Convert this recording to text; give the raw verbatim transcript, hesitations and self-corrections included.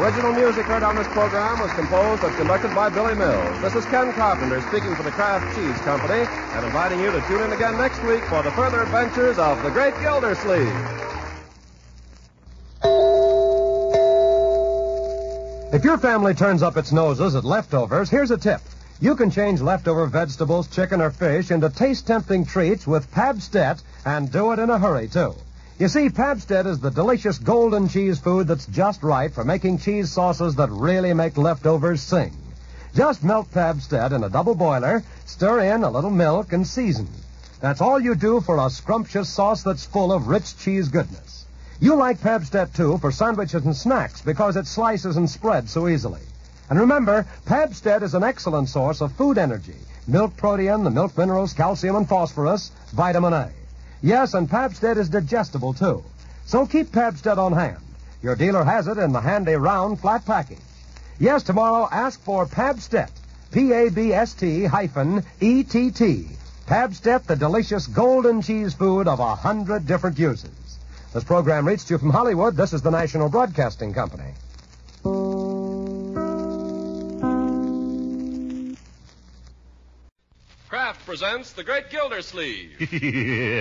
Original music heard on this program was composed and conducted by Billy Mills. This is Ken Carpenter speaking for the Kraft Cheese Company and inviting you to tune in again next week for the further adventures of the Great Gildersleeve. If your family turns up its noses at leftovers, here's a tip. You can change leftover vegetables, chicken, or fish into taste-tempting treats with Pabstet and do it in a hurry, too. You see, Pabstet is the delicious golden cheese food that's just right for making cheese sauces that really make leftovers sing. Just melt Pabstet in a double boiler, stir in a little milk, and season. That's all you do for a scrumptious sauce that's full of rich cheese goodness. You like Pabstet, too, for sandwiches and snacks because it slices and spreads so easily. And remember, Pabstet is an excellent source of food energy. Milk protein, the milk minerals, calcium, and phosphorus, vitamin A. Yes, and Pabstet is digestible, too. So keep Pabstet on hand. Your dealer has it in the handy round flat package. Yes, tomorrow ask for Pabstet. P A B S T hyphen E T T. Pabstet, the delicious golden cheese food of a hundred different uses. This program reached you from Hollywood. This is the National Broadcasting Company. Kraft presents The Great Gildersleeve.